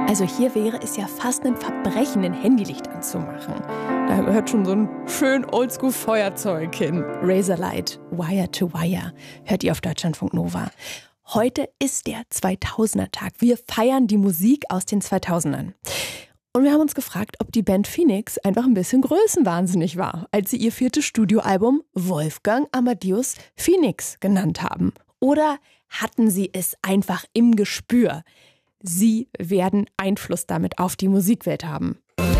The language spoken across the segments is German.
Also hier wäre es ja fast ein Verbrechen, ein Handylicht anzumachen. Da gehört schon so ein schön Oldschool-Feuerzeug hin. Razorlight, Wire to Wire, hört ihr auf Deutschlandfunk Nova. Heute ist der 2000er-Tag. Wir feiern die Musik aus den 2000ern. Und wir haben uns gefragt, ob die Band Phoenix einfach ein bisschen größenwahnsinnig war, als sie ihr 4. Studioalbum Wolfgang Amadeus Phoenix genannt haben. Oder hatten sie es einfach im Gespür? Sie werden Einfluss damit auf die Musikwelt haben.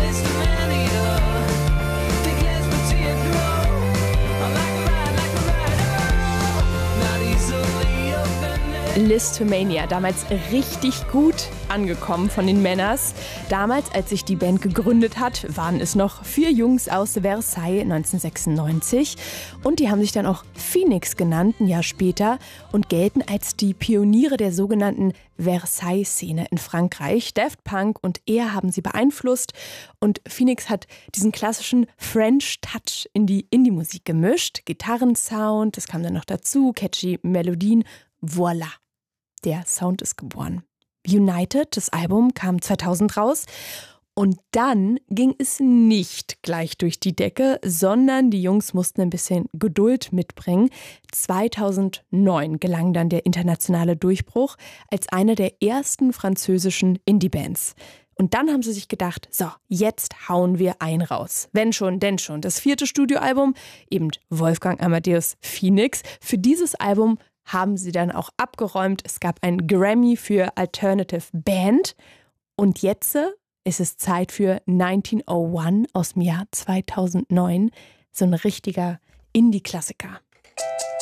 Listomania, damals richtig gut angekommen von den Männers. Damals, als sich die Band gegründet hat, waren es noch 4 Jungs aus Versailles 1996. Und die haben sich dann auch Phoenix genannt, ein Jahr später, und gelten als die Pioniere der sogenannten Versailles-Szene in Frankreich. Daft Punk und er haben sie beeinflusst. Und Phoenix hat diesen klassischen French Touch in die Indie-Musik gemischt. Gitarrensound, das kam dann noch dazu, catchy Melodien. Voilà. Der Sound ist geboren. United, das Album, kam 2000 raus. Und dann ging es nicht gleich durch die Decke, sondern die Jungs mussten ein bisschen Geduld mitbringen. 2009 gelang dann der internationale Durchbruch als eine der ersten französischen Indie-Bands. Und dann haben sie sich gedacht, so, jetzt hauen wir einen raus. Wenn schon, denn schon. Das 4. Studioalbum, eben Wolfgang Amadeus Phoenix. Für dieses Album haben sie dann auch abgeräumt. Es gab ein Grammy für Alternative Band. Und jetzt ist es Zeit für 1901 aus dem Jahr 2009. So ein richtiger Indie-Klassiker.